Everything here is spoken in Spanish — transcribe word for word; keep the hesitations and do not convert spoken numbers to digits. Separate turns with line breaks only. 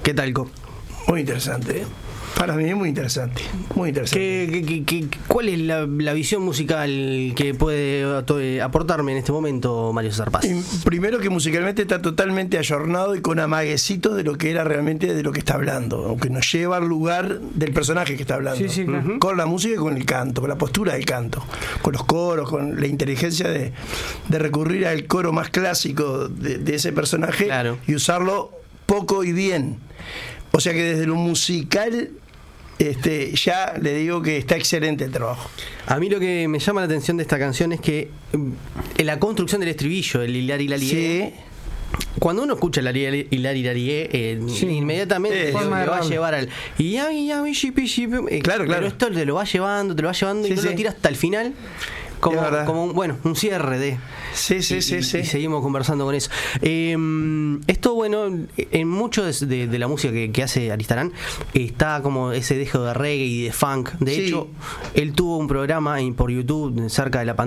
¿Qué tal, Co?
Muy interesante, ¿eh? Para mí es muy interesante, muy interesante.
¿Qué, qué, qué, ¿Cuál es la, la visión musical que puede aportarme en este momento Mario César Paz?
Primero que musicalmente está totalmente ayornado y con amaguecitos de lo que era realmente de lo que está hablando, aunque nos lleva al lugar del personaje que está hablando.
Sí, sí, claro.
Uh-huh. Con la música y con el canto, con la postura del canto, con los coros, con la inteligencia de, de recurrir al coro más clásico de, de ese personaje, claro, y usarlo poco y bien. O sea que desde lo musical... Este, ya le digo que está excelente el trabajo.
A mí lo que me llama la atención de esta canción es que en la construcción del estribillo, el hilar y la
sí.
Cuando uno escucha el hilar y la eh, sí. inmediatamente eh, lo, lo va a llevar al y eh,
claro, claro.
Pero esto te lo va llevando, te lo va llevando sí, y no sí. lo tira hasta el final. Como, como un, bueno, un cierre de.
Sí, sí,
y,
sí,
y,
sí.
Y seguimos conversando con eso. Eh, esto, bueno, en mucho de, de, de la música que, que hace Aristarán está como ese dejo de reggae y de funk. De sí. hecho, él tuvo un programa por YouTube cerca de la pandemia